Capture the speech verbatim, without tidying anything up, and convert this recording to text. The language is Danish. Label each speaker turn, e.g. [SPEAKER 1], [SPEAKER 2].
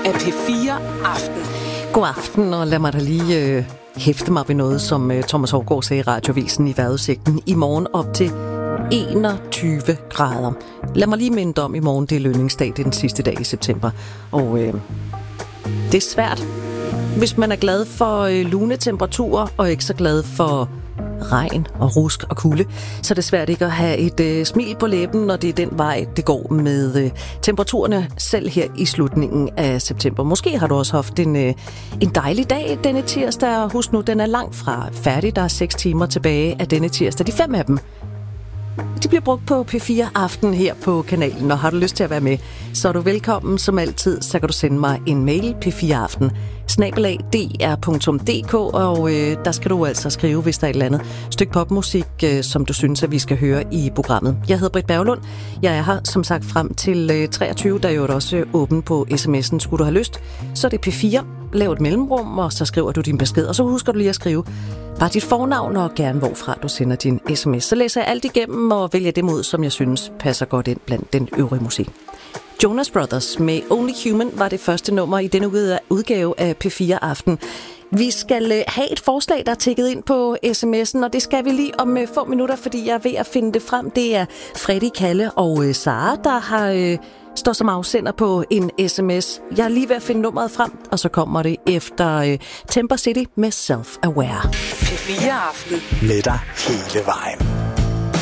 [SPEAKER 1] af P fire Aften.
[SPEAKER 2] God aften, og lad mig da lige øh, hæfte mig ved noget, som øh, Thomas Haugaard sagde i Radioavisen i vejrudsigten. I morgen op til enogtyve grader. Lad mig lige minde om, i morgen det er lønningsdag, det er den sidste dag i september. Og øh, det er svært, hvis man er glad for øh, lune temperaturer, og ikke så glad for regn og rusk og kulde, så er det svært ikke at have et øh, smil på læben, når det er den vej, det går med øh, temperaturerne selv her i slutningen af september. Måske har du også haft en, øh, en dejlig dag denne tirsdag. Husk nu, den er langt fra færdig. Der er seks timer tilbage af denne tirsdag. De fem af dem, de bliver brugt på P fire Aften her på kanalen, og har du lyst til at være med, så er du velkommen som altid. Så kan du sende mig en mail, p fire aften snabel-a d r punktum d k, og øh, der skal du altså skrive, hvis der er et eller andet stykke popmusik, øh, som du synes, at vi skal høre i programmet. Jeg hedder Britt Berglund. Jeg er her som sagt frem til øh, treogtyve, der er jo også åben på sms'en. Skulle du have lyst, så er det P fire. Lav et mellemrum, og så skriver du din besked, og så husker du lige at skrive bare dit fornavn og gerne hvorfra du sender din sms. Så læser jeg alt igennem og vælger dem ud, som jeg synes passer godt ind blandt den øvrige musik. Jonas Brothers med Only Human var det første nummer i denne udgave af P fire Aften. Vi skal have et forslag, der er tækket ind på sms'en, og det skal vi lige om få minutter, fordi jeg er ved at finde det frem. Det er Freddy, Kalle og Sara, der har øh, står som afsender på en sms. Jeg er lige ved at finde nummeret frem, og så kommer det efter øh, Temper City med Self-Aware.
[SPEAKER 1] P fire Aften.
[SPEAKER 3] Med dig hele vejen.